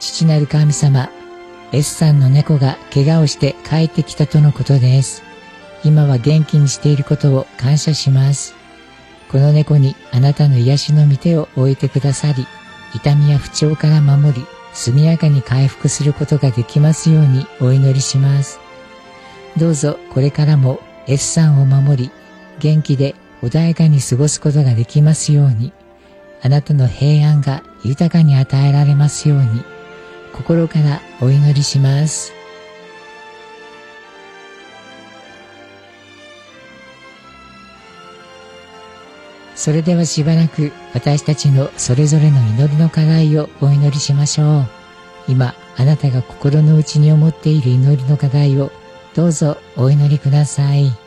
父なる神様、S さんの猫が怪我をして帰ってきたとのことです。今は元気にしていることを感謝します。この猫にあなたの癒しの御手を置いてくださり、痛みや不調から守り、速やかに回復することができますようにお祈りします。どうぞこれからも S さんを守り、元気で穏やかに過ごすことができますように、あなたの平安が豊かに与えられますように、心からお祈りします。それではしばらく私たちのそれぞれの祈りの課題をお祈りしましょう。今、あなたが心の内に思っている祈りの課題をどうぞお祈りください。